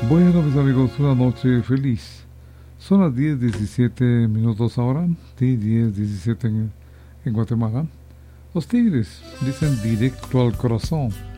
Bueno, mis amigos, una noche feliz. Son las 10:17 ahora, sí, 10:17 en Guatemala. Los Tigres dicen directo al corazón.